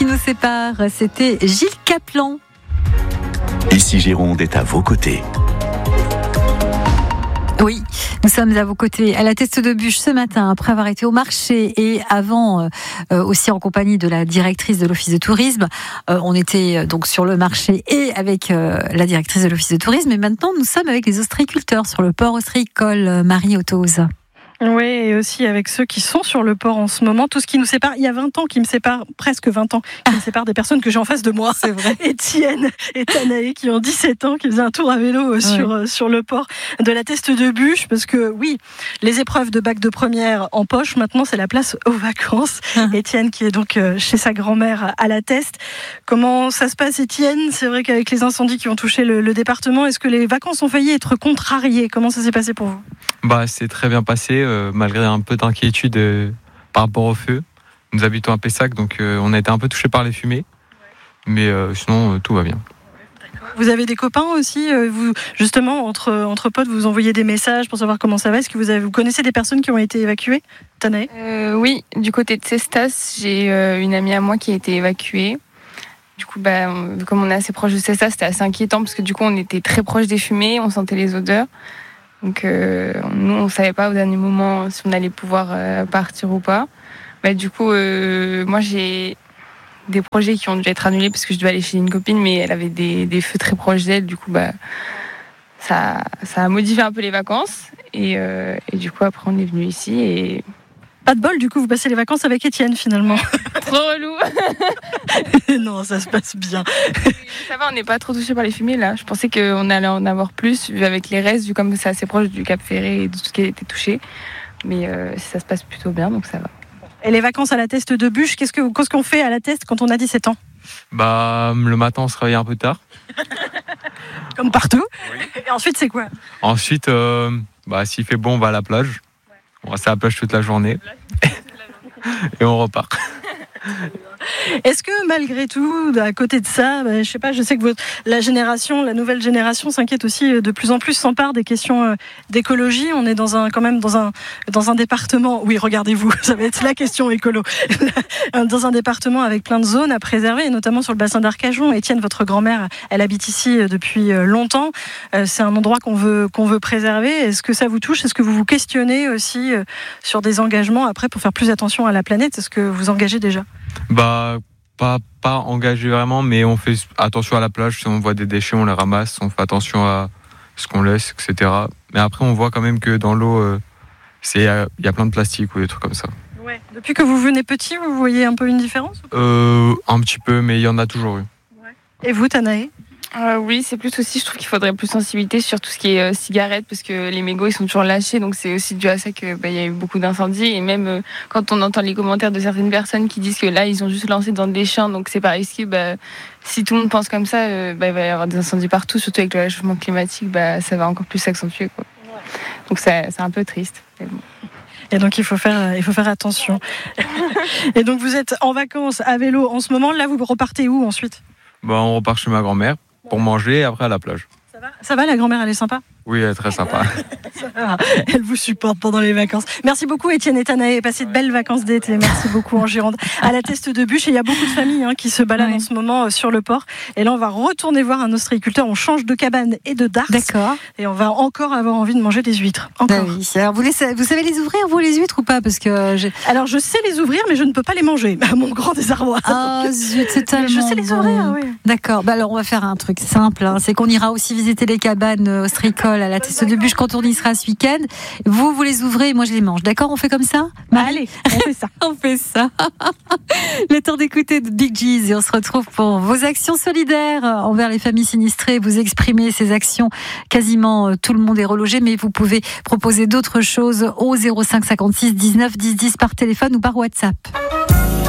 qui nous sépare, c'était Gilles Caplan. Ici Gironde est à vos côtés. Oui, nous sommes à vos côtés à la Teste de Bûche ce matin, après avoir été au marché et avant aussi en compagnie de la directrice de l'Office de tourisme. On était donc sur le marché et avec la directrice de l'Office de tourisme. Et maintenant, nous sommes avec les ostréiculteurs sur le port ostréicole Marie Ottoz. Oui, et aussi avec ceux qui sont sur le port en ce moment. Tout ce qui nous sépare, il y a 20 ans qui me sépare, presque 20 ans, qui me sépare des personnes que j'ai en face de moi. C'est vrai. Étienne et Tanaé qui ont 17 ans, qui faisaient un tour à vélo sur le port de la Teste de Bûche. Parce que oui, les épreuves de bac de première en poche, maintenant c'est la place aux vacances. Étienne qui est donc chez sa grand-mère à la Teste. Comment ça se passe, Étienne ? C'est vrai qu'avec les incendies qui ont touché le département, est-ce que les vacances ont failli être contrariées ? Comment ça s'est passé pour vous ? C'est très bien passé, malgré un peu d'inquiétude par rapport au feu. Nous habitons à Pessac, donc on a été un peu touchés par les fumées. Mais sinon, tout va bien. Vous avez des copains aussi, vous, justement, entre potes, vous envoyez des messages pour savoir comment ça va. Est-ce que vous connaissez des personnes qui ont été évacuées, Tanaé ? Oui, du côté de Cestas, j'ai une amie à moi qui a été évacuée. Du coup, comme on est assez proche de Cestas, c'était assez inquiétant parce que du coup, on était très proche des fumées, on sentait les odeurs. Donc nous, on ne savait pas au dernier moment si on allait pouvoir partir ou pas. Du coup, moi, j'ai des projets qui ont dû être annulés parce que je devais aller chez une copine, mais elle avait des feux très proches d'elle. Du coup, ça a modifié un peu les vacances. Et du coup, après, on est venu ici et... Pas de bol, du coup, vous passez les vacances avec Étienne, finalement. Trop relou. Non, ça se passe bien. Ça va, on n'est pas trop touché par les fumées, là. Je pensais qu'on allait en avoir plus, vu avec les restes, vu comme c'est assez proche du Cap Ferré et de tout ce qui a été touché. Mais ça se passe plutôt bien, donc ça va. Et les vacances à la Teste de Bûche, qu'est-ce qu'on fait à la Teste quand on a 17 ans ? Le matin, on se réveille un peu tard. Comme partout. Oui. Et ensuite, c'est quoi ? Ensuite, s'il fait bon, on va à la plage. On reste à la plage toute la journée. Et on repart. Est-ce que malgré tout, à côté de ça, je sais pas, je sais que la nouvelle génération s'inquiète aussi de plus en plus, s'empare des questions d'écologie. On est quand même dans un département. Oui, regardez-vous, ça va être la question écolo. Dans un département avec plein de zones à préserver, et notamment sur le bassin d'Arcachon. Étienne, votre grand-mère, elle habite ici depuis longtemps. C'est un endroit qu'on veut préserver. Est-ce que ça vous touche ? Est-ce que vous vous questionnez aussi sur des engagements après pour faire plus attention à la planète ? Est-ce que vous engagez déjà ? Pas engagé vraiment, mais on fait attention à la plage. Si on voit des déchets, on les ramasse. On fait attention à ce qu'on laisse, etc. Mais après, on voit quand même que dans l'eau, il y a plein de plastique ou des trucs comme ça. Ouais. Depuis que vous venez petit, vous voyez un peu une différence ? Un petit peu, mais il y en a toujours eu. Ouais. Et vous, Tanaé ? Oui, c'est plus aussi, je trouve qu'il faudrait plus de sensibilité sur tout ce qui est cigarettes, parce que les mégots, ils sont toujours lâchés, donc c'est aussi dû à ça qu'il y a eu beaucoup d'incendies. Et même quand on entend les commentaires de certaines personnes qui disent que là, ils ont juste lancé dans des champs, donc c'est pas risqué, si tout le monde pense comme ça, il va y avoir des incendies partout, surtout avec le réchauffement climatique, ça va encore plus s'accentuer, quoi. Donc c'est un peu triste. Mais bon. Et donc il faut faire attention. Et donc vous êtes en vacances à vélo en ce moment, là vous repartez où ensuite ? On repart chez ma grand-mère pour manger et après à la plage. Ça va, la grand-mère, elle est sympa ? Oui, elle est très sympa. Elle vous supporte pendant les vacances. Merci beaucoup, Étienne et Tanaé. Passez de belles vacances d'été. Merci beaucoup en Gironde. À la Teste de Bûche, et il y a beaucoup de familles qui se baladent en ce moment sur le port. Et là, on va retourner voir un ostréiculteur. On change de cabane et de darse. D'accord. Et on va encore avoir envie de manger des huîtres. Encore. Oui. Alors, vous savez les ouvrir, vous, les huîtres, ou pas ? Parce que Alors, je sais les ouvrir, mais je ne peux pas les manger. À mon grand désarroi. Ah, zut, c'est tellement je sais les ouvrir, oui. D'accord. Alors, on va faire un truc simple. C'est qu'on ira aussi visiter les cabanes ostréicoles à la Teste de Bûche quand on y sera ce week-end. Vous les ouvrez et moi, je les mange. D'accord ? On fait comme ça ? Allez, on fait ça. On fait ça. Le temps d'écouter de Big Gees et on se retrouve pour vos actions solidaires envers les familles sinistrées. Vous exprimez ces actions. Quasiment tout le monde est relogé, mais vous pouvez proposer d'autres choses au 05 56 19 10 10 par téléphone ou par WhatsApp.